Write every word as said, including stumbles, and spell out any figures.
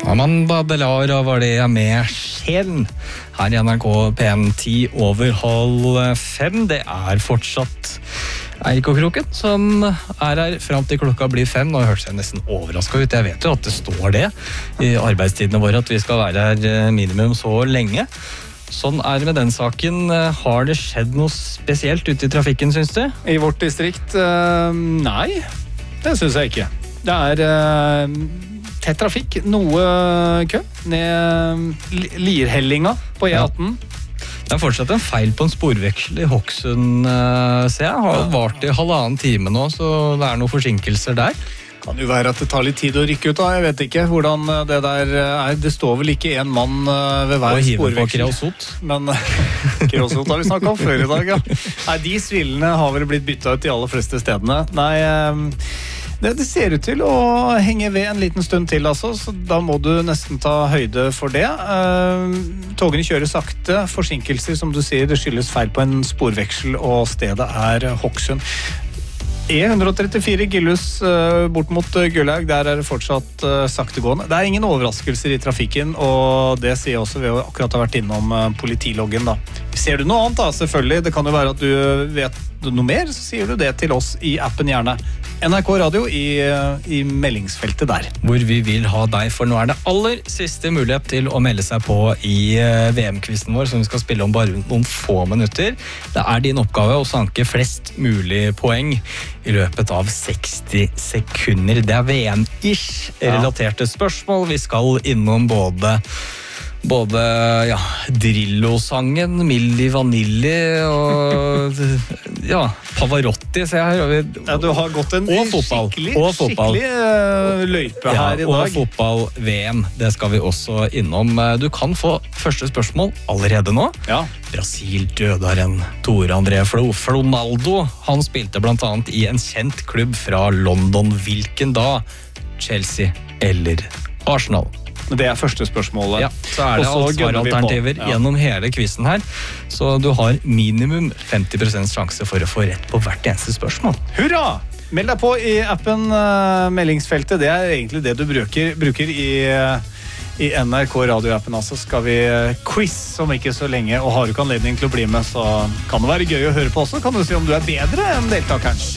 Amanda Delara var det med Sjelen her i N R K P M ti over halv fem. Det er fortsatt Eirik og Kroken som er her frem til klokka blir fem. Nå hørtes jeg nesten overrasket ut. Jeg vet jo at det står det i arbeidstidene våre at vi skal være her minimum så lenge. Sånn er det med den saken. Har det skjedd noe spesielt ute i trafikken, synes du? I vårt distrikt? Uh, nei, det synes jeg ikke. Det er uh, tett trafikk, noe kø ned Lierhellinga på E atten. Ja. Det er fortsatt en feil på en sporveksel i Hokksund, ser jeg. Har vart i halvannen time nå, så det er noen forsinkelser der. Kan jo være at det tar litt tid å rykke ut da, jeg vet ikke hvordan det der er. Det står vel ikke en mann ved hver sporveksel. Og hive på kreosot. Men kreosot har vi snakket om før i dag, ja. Nei, de svillene har vel blitt byttet ut de aller fleste stedene. Nei, det, det ser ut til å henge ved en liten stund til, altså, så da må du nesten ta høyde for det. Togene kjører sakte, forsinkelser, som du sier, det skyldes feil på en sporveksel, og stedet er Hokksund. E ett trettifire Gillhus bort mot Gullaug, der er det fortsatt saktegående. Det er ingen overraskelser i trafikken, og det sier jeg også ved å akkurat ha vært innom politiloggen da. Ser du noe annet da, selvfølgelig, det kan jo være at du vet noe mer, så sier du det til oss i appen gjerne. N R K Radio i, i meldingsfeltet der. Hvor vi vil ha deg, for nå er det aller siste mulighet til å melde seg på i V M-kvisten vår, som vi skal spille om bare noen få minutter. Det er din oppgave å sanke flest mulig poeng i løpet av seksti sekunder. Det er V M-ish relaterte spørsmål. Vi skal innom både Både, ja, Drillo-sangen, Milli Vanilli og, ja, Pavarotti, ser jeg her. Ja, du har gått en skikkelig, og skikkelig uh, løype ja, her i dag. Og fotball-V M, det skal vi også innom. Du kan få første spørsmål allerede nå. Ja. Brasil døde en Tore André Flo. Flonaldo, han spilte blant annet i en kjent klubb fra London. Hvilken da? Chelsea eller Arsenal? Det er første spørsmålet. Ja, så er det alt svaralternativer ja. Gjennom hele quizen her. Så du har minimum femti prosent sjanse for å få rett på hvert eneste spørsmål. Hurra! Meld deg på i appen uh, meldingsfeltet. Det er egentlig det du bruker, bruker i, uh, i N R K radioappen. Altså skal vi uh, quiz om ikke så lenge, og har du ikke anledning til å bli med, så kan det være gøy å høre på også. Kan du si om du er bedre enn deltakeren.